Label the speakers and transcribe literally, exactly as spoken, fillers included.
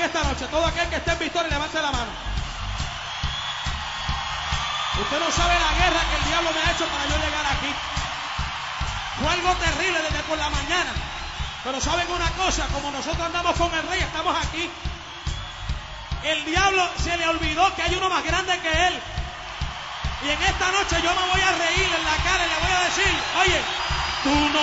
Speaker 1: esta noche? Todo aquel que esté en victoria, levante la mano. Usted no sabe la guerra que el diablo me ha hecho para yo llegar aquí. Fue algo terrible desde por la mañana. Pero saben una cosa, como nosotros andamos con el rey, estamos aquí. El diablo se le olvidó que hay uno más grande que él. Y en esta noche yo me voy a reír en la cara y le voy a decir, oye, tú no